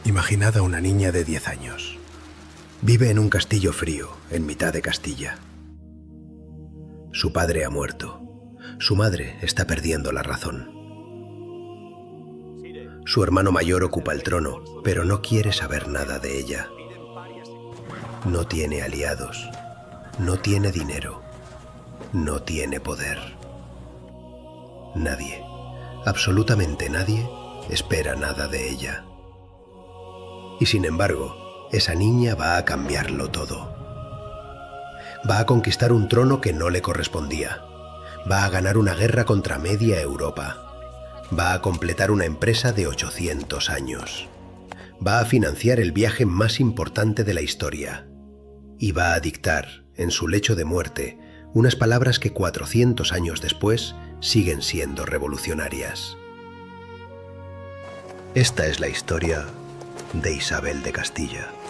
Imaginad a una niña de 10 años. Vive en un castillo frío, en mitad de Castilla. Su padre ha muerto. Su madre está perdiendo la razón. Su hermano mayor ocupa el trono, pero no quiere saber nada de ella. No tiene aliados, no tiene dinero, no tiene poder. Nadie, absolutamente nadie, espera nada de ella. Y sin embargo, esa niña va a cambiarlo todo. Va a conquistar un trono que no le correspondía. Va a ganar una guerra contra media Europa. Va a completar una empresa de 800 años. Va a financiar el viaje más importante de la historia. Y va a dictar, en su lecho de muerte, unas palabras que 400 años después siguen siendo revolucionarias. Esta es la historia de Isabel de Castilla.